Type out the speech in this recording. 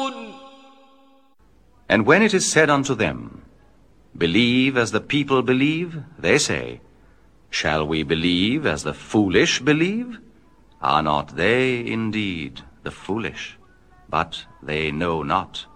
And when it is said unto them, Believe as the people believe, they say, Shall we believe as the foolish believe? Are not they indeed the foolish? But they know not